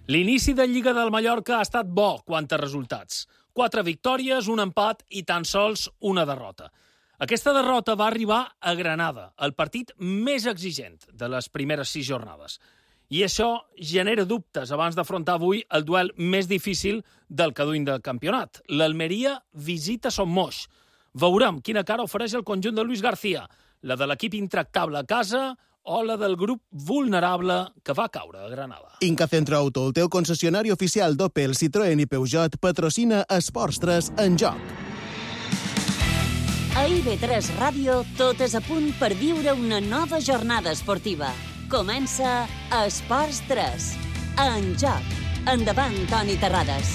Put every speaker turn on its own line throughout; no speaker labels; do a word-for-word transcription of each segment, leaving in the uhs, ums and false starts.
L'inici de Lliga del Mallorca ha estat bo quant a resultats. Quatre victòries, un empat i tan sols una derrota. Aquesta derrota va arribar a Granada, el partit més exigent de les primeres sis jornades. I això genera dubtes abans d'afrontar avui el duel més difícil del que duim del campionat. L'Almeria visita Son Moix. Veurem quina cara ofereix el conjunt de Luis García, la de l'equip intractable a casa o la del grup vulnerable que va caure a Granada.
Inca Centro Auto, el teu concessionari oficial d'Opel, Citroën i Peugeot, patrocina Esports tres en joc.
A I V tres Ràdio, tot és a punt per viure una nova jornada esportiva. Comença Esports tres, en joc. Endavant, Toni Terrades.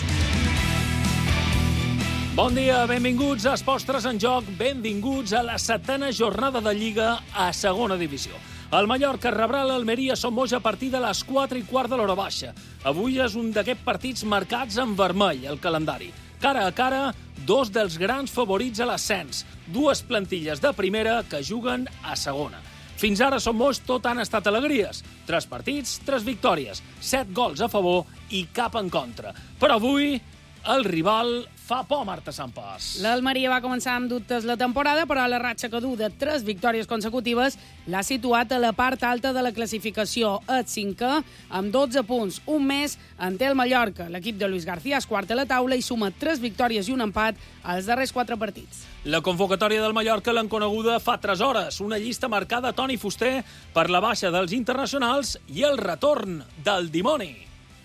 Bon dia, benvinguts a Esports tres en joc, benvinguts a la setena jornada de Lliga a segona divisió. El Mallorca rebrà l'Almeria Son Moix a partir de les quatre i quart de l'hora baixa. Avui és un d'aquests partits marcats en vermell, el calendari. Cara a cara, dos dels grans favorits a l'ascens, dues plantilles de primera que juguen a segona. Fins ara a Son Moix tot han estat alegries. Tres partits, tres victòries, set gols a favor i cap en contra. Però avui el rival fa por, Marta Sampas.
L'Almeria va començar amb dubtes la temporada, però la ratxa que du de tres victòries consecutives l'ha situat a la part alta de la classificació. És cinquè, amb dotze punts. Un mes en té el Mallorca. L'equip de Luis García és quart a la taula i suma tres victòries i un empat als darrers quatre partits.
La convocatòria del Mallorca l'han coneguda fa tres hores. Una llista marcada, Toni Fuster, per la baixa dels internacionals i el retorn del dimoni.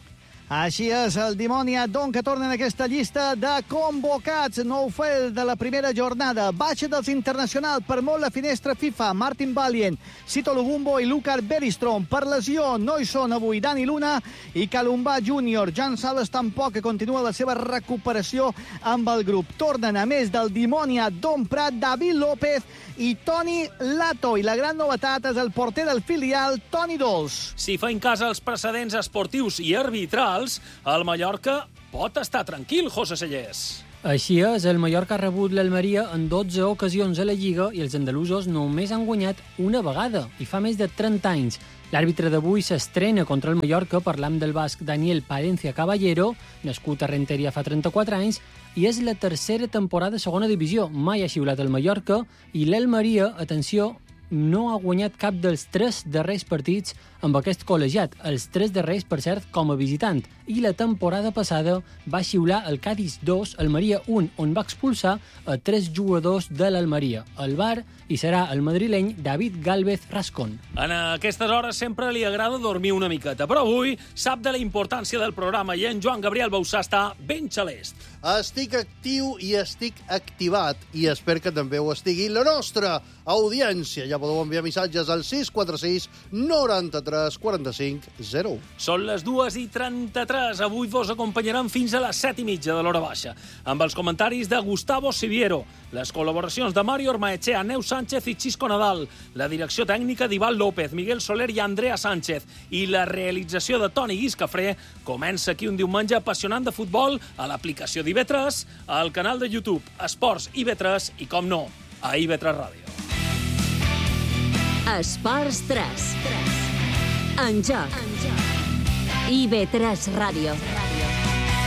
Així és, el dimoni Adon que torna en aquesta llista de convocats. Nou fel de la primera jornada. Baixa dels internacionals per molt la finestra FIFA. Martin Valient, Cito Lubumbo i Lucar Beristrom. Per lesió no hi són avui Dani Luna i Calumbà júnior. Jan Sales tampoc, que continua la seva recuperació amb el grup. Tornen, a més del dimoni Adon Prat, David López i Toni Lato. I la gran novetat és el porter del filial, Toni Dols.
Si fa en cas els precedents esportius i arbitrals, el Mallorca pot estar tranquil, José Sellers.
Així és, el Mallorca ha rebut l'Almeria en dotze ocasions a la Lliga i els andalusos només han guanyat una vegada, i fa més de trenta anys. L'àrbitre d'avui s'estrena contra el Mallorca, parlant del basc Daniel Palencia Caballero, nascut a Renteria fa trenta-quatre anys, i és la tercera temporada a segona divisió. Mai ha xiulat el Mallorca i l'Almeria, atenció, no ha guanyat cap dels tres darrers partits amb aquest col·legiat, els tres darrers, per cert, com a visitant. I la temporada passada va xiular el Cádiz dos, Almeria un, on va expulsar a tres jugadors de l'Almeria. El V A R i serà el madrileny David Gálvez Rascón.
En aquestes hores sempre li agrada dormir una miqueta, però avui sap de la importància del programa i en Joan Gabriel Bausà està ben xalest.
Estic actiu i estic activat i espero que també ho estigui la nostra audiència. Ja podeu enviar missatges al sis quatre sis noranta-tres quaranta-cinc zero.
Són les dues i trenta-tres. Avui vos acompanyaran fins a les set i mitja de l'hora baixa, amb els comentaris de Gustavo Siviero, les col·laboracions de Mario Ormaechea, Neus Sánchez i Xisco Nadal, la direcció tècnica d'Ivan López, Miguel Soler i Andrea Sánchez, i la realització de Toni Guiscafré. Comença aquí un diumenge apassionant de futbol a l'aplicació d'I V tres, al canal de YouTube Esports I V tres i, com no, a I V tres Ràdio.
Esports tres. En joc. I V tres Ràdio.